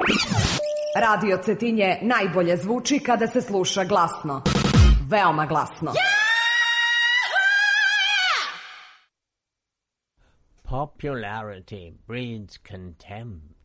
Radio Cetinje najbolje zvuči kada se sluša glasno. Veoma glasno. Popularity breeds contempt.